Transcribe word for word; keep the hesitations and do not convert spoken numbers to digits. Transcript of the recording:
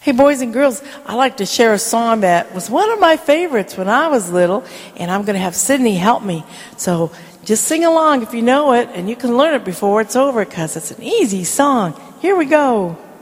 Hey, boys and girls, I'd like to share a song that was one of my favorites when I was little, and I'm going to have Sydney help me. So just sing along if you know it, and you can learn it before it's over because it's an easy song. Here we go.